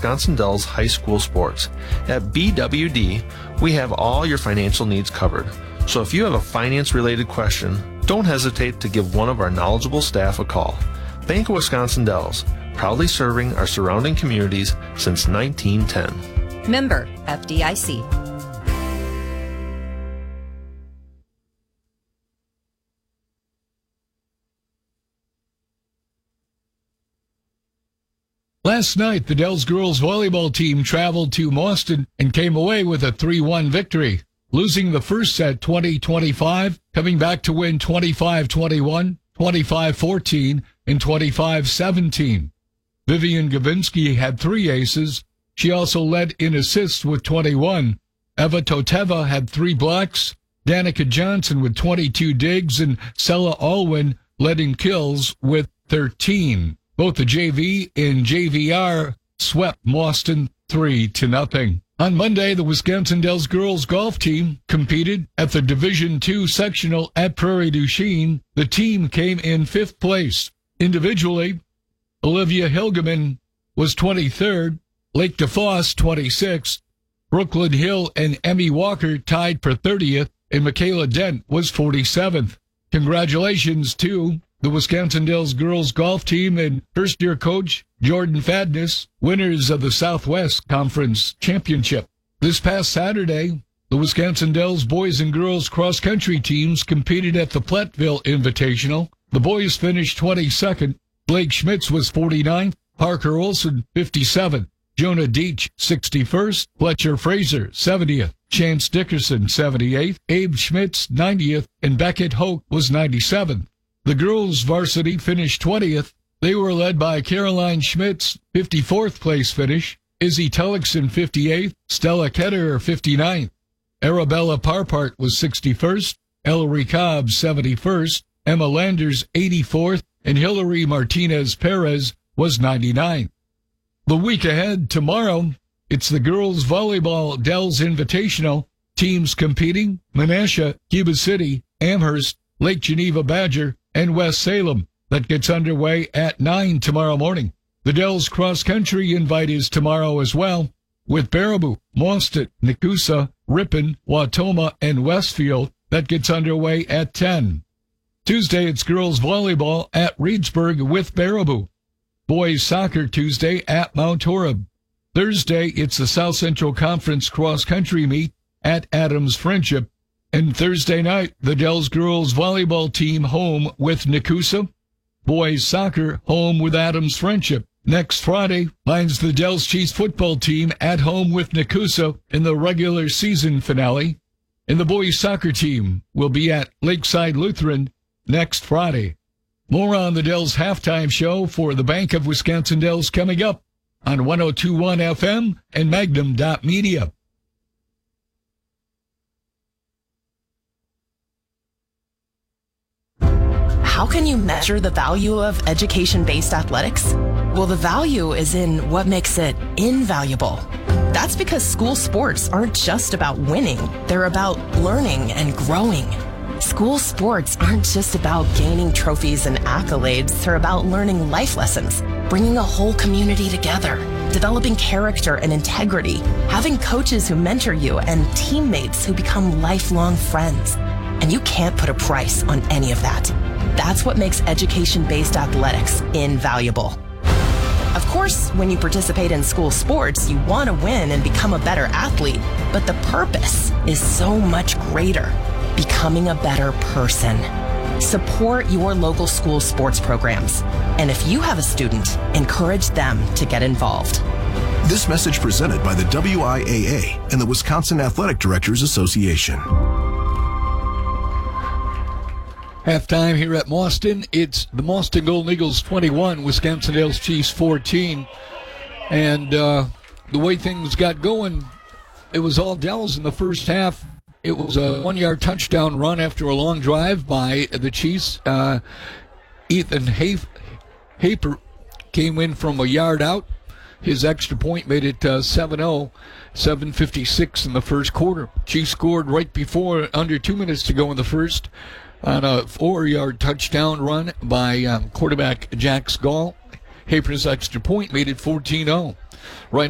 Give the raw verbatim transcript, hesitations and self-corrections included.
Wisconsin Dells High School Sports. At B W D, we have all your financial needs covered. So if you have a finance-related question, don't hesitate to give one of our knowledgeable staff a call. Bank of Wisconsin Dells, proudly serving our surrounding communities since nineteen ten. Member F D I C. Last night, the Dells girls volleyball team traveled to Mauston and came away with a three one victory, losing the first set twenty twenty-five, coming back to win twenty-five twenty-one, twenty-five fourteen, and twenty-five seventeen. Vivian Gavinsky had three aces. She also led in assists with twenty-one. Eva Toteva had three blocks. Danica Johnson with twenty-two digs, and Sella Alwyn led in kills with thirteen. Both the J V and J V R swept Mauston three to nothing. On Monday, the Wisconsin Dells girls golf team competed at the Division two sectional at Prairie du Chien. The team came in fifth place. Individually, Olivia Hilgeman was twenty-third, Lake DeFoss twenty-sixth, Brooklyn Hill and Emmy Walker tied for thirtieth, and Michaela Dent was forty-seventh. Congratulations to the Wisconsin Dells girls golf team and first-year coach Jordan Fadness, winners of the Southwest Conference Championship. This past Saturday, the Wisconsin Dells boys and girls cross-country teams competed at the Platteville Invitational. The boys finished twenty-second. Blake Schmitz was forty-ninth, Parker Olson fifty-seventh, Jonah Deach sixty-first, Fletcher Fraser seventieth, Chance Dickerson seventy-eighth, Abe Schmitz ninetieth, and Beckett Hoke was ninety-seventh. The girls' varsity finished twentieth. They were led by Caroline Schmitz, fifty-fourth place finish, Izzy Tellickson, fifty-eighth, Stella Ketterer, fifty-ninth. Arabella Parpart was sixty-first, Ellery Cobb, seventy-first, Emma Landers, eighty-fourth, and Hillary Martinez Perez was ninety-ninth. The week ahead, tomorrow, it's the girls' volleyball Dells Invitational. Teams competing, Menasha, Cuba City, Amherst, Lake Geneva Badger, and West Salem. That gets underway at nine tomorrow morning. The Dells cross-country invite is tomorrow as well, with Baraboo, Mauston, Nakusa, Ripon, Wautoma, and Westfield. That gets underway at ten. Tuesday, it's girls volleyball at Reedsburg with Baraboo. Boys soccer Tuesday at Mount Horeb. Thursday, it's the South Central Conference cross-country meet at Adams Friendship. And Thursday night, the Dells girls volleyball team home with Nakusa. Boys soccer home with Adams Friendship. Next Friday finds the Dells Chiefs football team at home with Nakusa in the regular season finale. And the boys soccer team will be at Lakeside Lutheran next Friday. More on the Dells halftime show for the Bank of Wisconsin Dells coming up on one oh two point one F M and Magnum dot media. How can you measure the value of education-based athletics? Well, the value is in what makes it invaluable. That's because school sports aren't just about winning. They're about learning and growing. School sports aren't just about gaining trophies and accolades. They're about learning life lessons, bringing a whole community together, developing character and integrity, having coaches who mentor you, and teammates who become lifelong friends. And you can't put a price on any of that. That's what makes education-based athletics invaluable. Of course, when you participate in school sports, you want to win and become a better athlete, but the purpose is so much greater, becoming a better person. Support your local school sports programs. And if you have a student, encourage them to get involved. This message presented by the W I A A and the Wisconsin Athletic Directors Association. Halftime here at Mauston. It's the Mauston Golden Eagles twenty-one, Wisconsin Dells Chiefs fourteen. And uh, the way things got going, it was all Dells in the first half. It was a one-yard touchdown run after a long drive by the Chiefs. Uh, Ethan Haper came in from a yard out. His extra point made it uh, seven oh, seven fifty-six in the first quarter. Chiefs scored right before, under two minutes to go in the first, on a four-yard touchdown run by um, quarterback Jack Gall. Haper's extra point made it fourteen oh. Right